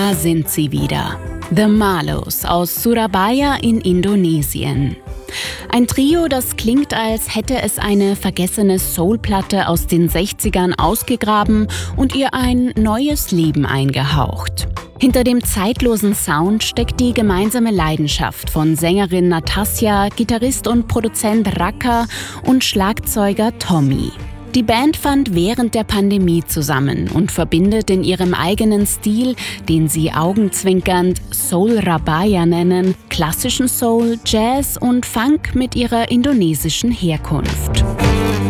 Da sind sie wieder. The Marlows aus Surabaya in Indonesien. Ein Trio, das klingt, als hätte es eine vergessene Soulplatte aus den 60ern ausgegraben und ihr ein neues Leben eingehaucht. Hinter dem zeitlosen Sound steckt die gemeinsame Leidenschaft von Sängerin Natasja, Gitarrist und Produzent Raka und Schlagzeuger Tommy. Die Band fand während der Pandemie zusammen und verbindet in ihrem eigenen Stil, den sie augenzwinkernd Soul Rabaya nennen, klassischen Soul, Jazz und Funk mit ihrer indonesischen Herkunft.